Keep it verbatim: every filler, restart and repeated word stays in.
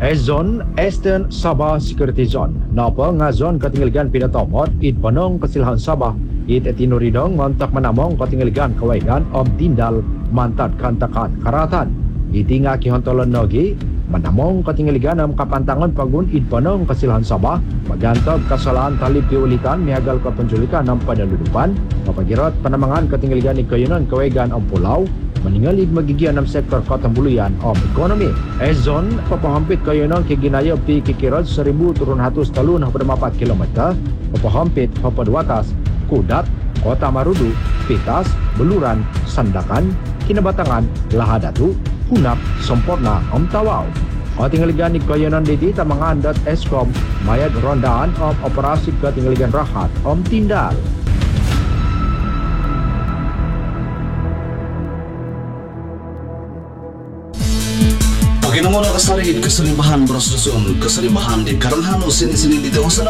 Zone Eastern Sabah Security Zone. Napa nga zone katinggaligan pinatomot it panong kasilahan Sabah it etinuridong ngontak manamong katinggaligan kawaigan om tindal mantat kantakan karatan. Iti nga kihontolon nogi manamong katinggaligan am kapantangon pagun it panong kasilahan Sabah magantog kasalahan talib piulitan mihagal kapenculikan ng padaludupan mapagirot panamangan katinggaligan ni kayunan kawaigan om pulau meningalig magigian ng sektor katambuluyan o ekonomi. Ezon, papahampit kayo ng kiginayo pi kikirod sa ribu turun hatos talun na mapat kilometer, papahampit papadwatas, kudat, kota marudu, pitas, beluran, sandakan, kinabatangan, lahadatu, hunap, semporna, om tawaw. O tinggaligan ni kayo ng didi tamangan dot eskom, mayad rondaan om operasi katinggaligan rahat om tindal. Paginamono kasarid, kasalibahan, broslusun, kasalibahan, di karanghano, sinisini dito sa